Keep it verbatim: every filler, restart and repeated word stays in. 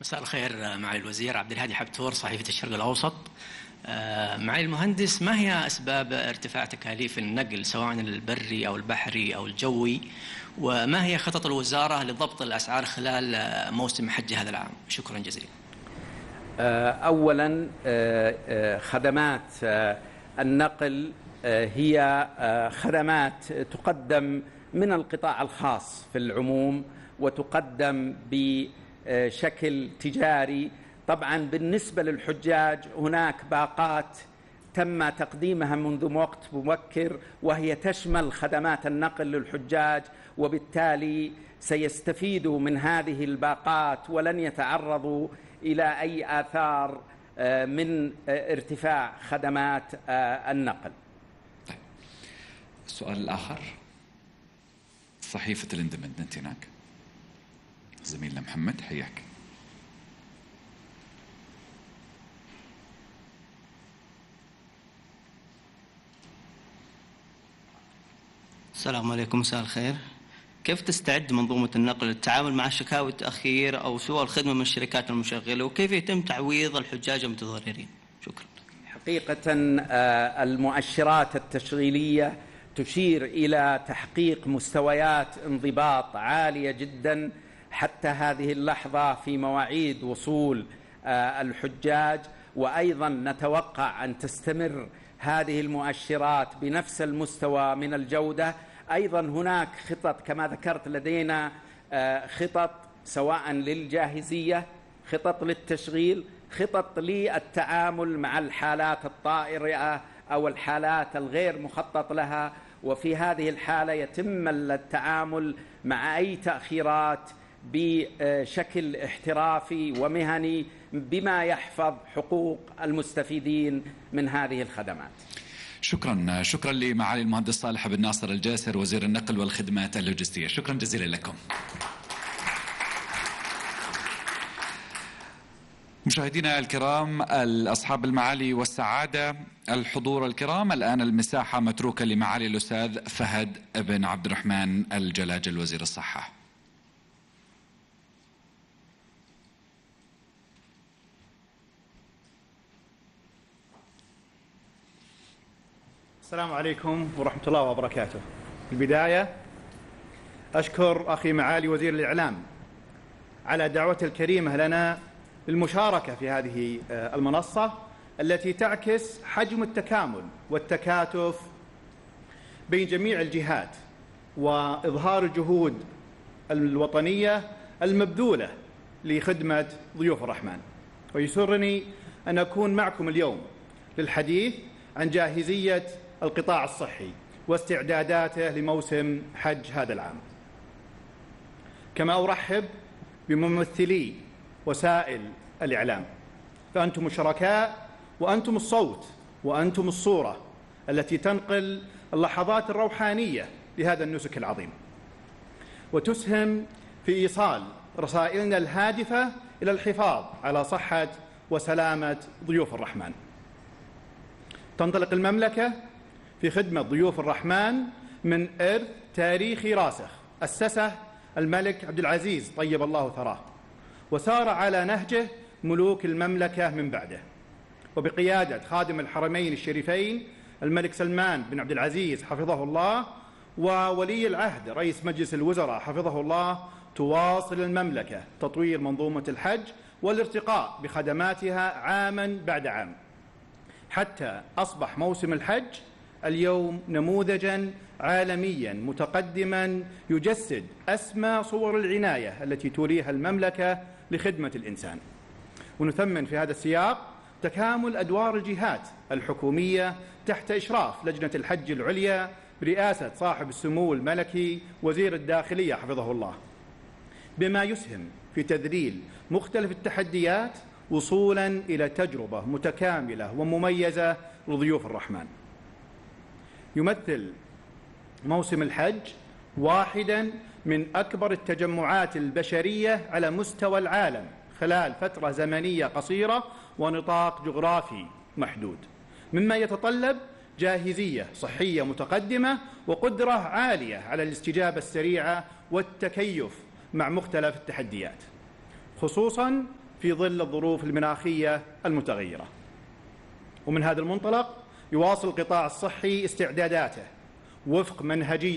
مساء الخير معالي الوزير. عبد الهادي حبتور، صحيفة الشرق الأوسط. معالي المهندس، ما هي أسباب ارتفاع تكاليف النقل سواء البري أو البحري أو الجوي، وما هي خطط الوزارة لضبط الأسعار خلال موسم حج هذا العام؟ شكرا جزيلا. أولا، خدمات النقل هي خدمات تقدم من القطاع الخاص في العموم وتقدم بشكل تجاري. طبعا بالنسبة للحجاج هناك باقات تم تقديمها منذ وقت مبكر وهي تشمل خدمات النقل للحجاج، وبالتالي سيستفيدوا من هذه الباقات ولن يتعرضوا إلى أي آثار من ارتفاع خدمات النقل. طيب. السؤال الآخر، صحيفة الاندبندنت هناك، زميلنا محمد، حياك. السلام عليكم، مساء الخير. كيف تستعد منظومة النقل للتعامل مع شكاوى التأخير أو سوء الخدمة من الشركات المشغلة، وكيف يتم تعويض الحجاج المتضررين؟ شكرا. حقيقة المؤشرات التشغيلية تشير إلى تحقيق مستويات انضباط عالية جدا حتى هذه اللحظة في مواعيد وصول الحجاج، وأيضا نتوقع أن تستمر هذه المؤشرات بنفس المستوى من الجودة. أيضا هناك خطط كما ذكرت، لدينا خطط سواء للجاهزية، خطط للتشغيل، خطط للتعامل مع الحالات الطائرة أو الحالات الغير مخطط لها، وفي هذه الحالة يتم التعامل مع أي تأخيرات بشكل احترافي ومهني بما يحفظ حقوق المستفيدين من هذه الخدمات. شكرا شكرا لمعالي المهندس صالح بن ناصر الجاسر، وزير النقل والخدمات اللوجستية. شكرا جزيلا لكم. مشاهدينا الكرام، أصحاب المعالي والسعادة، الحضور الكرام، الآن المساحة متروكة لمعالي الأستاذ فهد بن عبد الرحمن الجلاجل وزير الصحة. السلام عليكم ورحمة الله وبركاته. في البداية أشكر أخي معالي وزير الإعلام على دعوته الكريمة لنا للمشاركة في هذه المنصة التي تعكس حجم التكامل والتكاتف بين جميع الجهات وإظهار الجهود الوطنية المبذولة لخدمة ضيوف الرحمن. ويسرني أن أكون معكم اليوم للحديث عن جاهزية القطاع الصحي واستعداداته لموسم حج هذا العام. كما أرحب بممثلي وسائل الإعلام، فأنتم الشركاء وأنتم الصوت وأنتم الصورة التي تنقل اللحظات الروحانية لهذا النسك العظيم، وتسهم في إيصال رسائلنا الهادفة إلى الحفاظ على صحة وسلامة ضيوف الرحمن. تنطلق المملكة في خدمة ضيوف الرحمن من إرث تاريخي راسخ أسسه الملك عبد العزيز طيب الله ثراه، وسار على نهجه ملوك المملكة من بعده، وبقيادة خادم الحرمين الشريفين الملك سلمان بن عبد العزيز حفظه الله وولي العهد رئيس مجلس الوزراء حفظه الله، تواصل المملكة تطوير منظومة الحج والارتقاء بخدماتها عاما بعد عام، حتى أصبح موسم الحج اليوم نموذجا عالميا متقدما يجسد أسمى صور العناية التي توليها المملكة لخدمة الإنسان. ونثمن في هذا السياق تكامل أدوار الجهات الحكومية تحت إشراف لجنة الحج العليا برئاسة صاحب السمو الملكي وزير الداخلية حفظه الله، بما يسهم في تذليل مختلف التحديات وصولا إلى تجربة متكاملة ومميزة لضيوف الرحمن. يمثل موسم الحج واحدا من أكبر التجمعات البشرية على مستوى العالم خلال فترة زمنية قصيرة ونطاق جغرافي محدود، مما يتطلب جاهزية صحية متقدمة وقدرة عالية على الاستجابة السريعة والتكيف مع مختلف التحديات، خصوصا في ظل الظروف المناخية المتغيرة. ومن هذا المنطلق يواصل القطاع الصحي استعداداته وفق منهجية